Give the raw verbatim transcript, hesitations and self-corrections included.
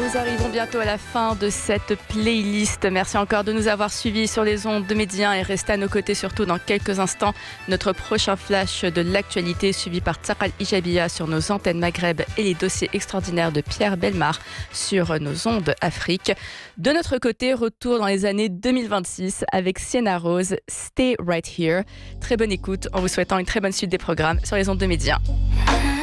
nous arrivons bientôt à la fin de cette playlist. Merci encore de nous avoir suivis sur les ondes de Média un et restez à nos côtés surtout dans quelques instants. Notre prochain flash de l'actualité suivi par Tsakal Ijabia sur nos antennes Maghreb et les dossiers extraordinaires de Pierre Bellemare sur nos ondes Afrique. De notre côté, retour dans les années deux mille vingt-six avec Sienna Rose, Stay Right Here. Très bonne écoute en vous souhaitant une très bonne suite des programmes sur les ondes de Média un.